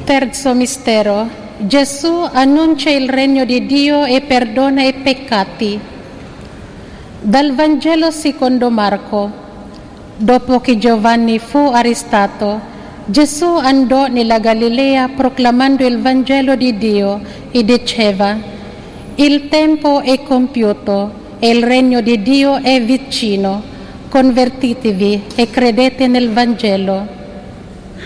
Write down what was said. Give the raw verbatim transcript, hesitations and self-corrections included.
Terzo mistero. Gesù annuncia il regno di Dio e perdona i peccati. Dal Vangelo secondo Marco. Dopo che Giovanni fu arrestato, Gesù andò nella Galilea proclamando il Vangelo di Dio e diceva: il tempo è compiuto e il regno di Dio è vicino. Convertitevi e credete nel Vangelo.